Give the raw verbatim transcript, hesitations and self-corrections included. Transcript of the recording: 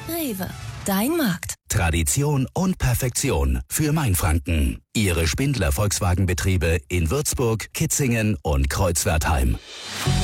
Rewe, dein Markt. Tradition und Perfektion für Mainfranken. Ihre Spindler Volkswagenbetriebe in Würzburg, Kitzingen und Kreuzwertheim.